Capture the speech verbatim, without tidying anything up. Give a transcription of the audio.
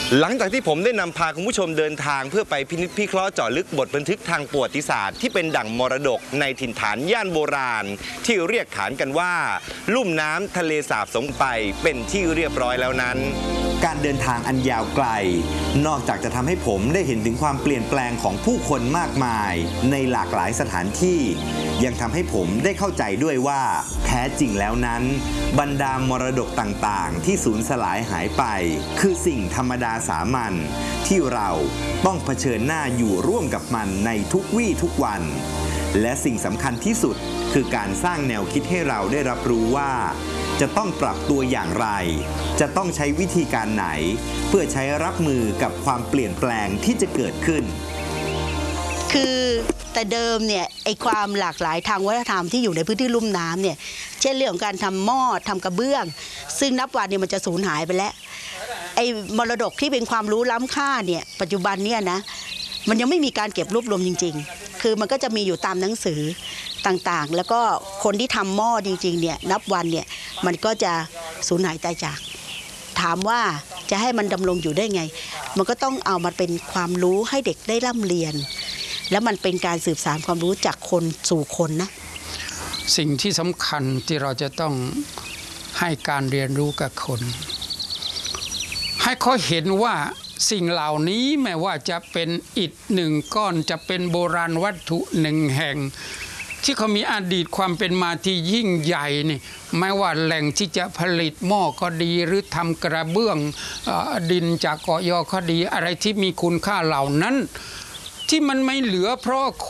หลังจากที่ผมได้นำพาคุณผู้ชมเดินทางเพื่อไปพินิจพิเคราะห์เจาะลึกบทบันทึกทางประวัติศาสตร์ที่เป็นดั่งมรดกในถิ่นฐานย่านโบราณที่เรียกขานกันว่าลุ่มน้ำทะเลสาบสงไปเป็นที่เรียบร้อยแล้วนั้นการเดินทางอันยาวไกลนอกจากจะทำให้ผมได้เห็นถึงความเปลี่ยนแปลงของผู้คนมากมายในหลากหลายสถานที่ยังทำให้ผมได้เข้าใจด้วยว่าแท้จริงแล้วนั้นบรรดามรดกต่างๆที่สูญสลายหายไปคือสิ่งธรรมดาสามัญที่เราต้องเผชิญหน้าอยู่ร่วมกับมันในทุกวี่ทุกวันและสิ่งสำคัญที่สุดคือการสร้างแนวคิดให้เราได้รับรู้ว่าจะต้องปรับตัวอย่างไรจะต้องใช้วิธีการไหนเพื่อใช้รับมือกับความเปลี่ยนแปลงที่จะเกิดขึ้นคือแต่เดิมเนี่ยไอความหลากหลายทางวัฒนธรรมที่อยู่ในพื้นที่ลุ่มน้ำเนี่ยเช่นเรื่องของการทำหม้อทำกระเบื้องซึ่งนับวันเนี่ยมันจะสูญหายไปแล้วไอมรดกที่เป็นความรู้ล้ำค่าเนี่ยปัจจุบันเนี่ยนะมันยังไม่มีการเก็บรวบรวมจริงๆคือมันก็จะมีอยู่ตามหนังสือต่างๆแล้วก็คนที่ทำหม้อจริงๆเนี่ยนับวันเนี่ยมันก็จะสูญหายตายจากถามว่าจะให้มันดำรงอยู่ได้ไงมันก็ต้องเอามาเป็นความรู้ให้เด็กได้ร่ำเรียนแล้วมันเป็นการสืบสานความรู้จากคนสู่คนนะสิ่งที่สำคัญที่เราจะต้องให้การเรียนรู้กับคนให้เขาเห็นว่าสิ่งเหล่านี้แม้ว่าจะเป็นอิฐหนึ่งก้อนจะเป็นโบราณวัตถุหนึ่งแห่งที่เขามีอดีตความเป็นมาที่ยิ่งใหญ่นี่ไม่ว่าแหล่งที่จะผลิตหม้อก็ดีหรือทำกระเบื้องดินจากเกาะยอก็ดีอะไรที่มีคุณค่าเหล่านั้นที่มันไม่เหลือเพราะ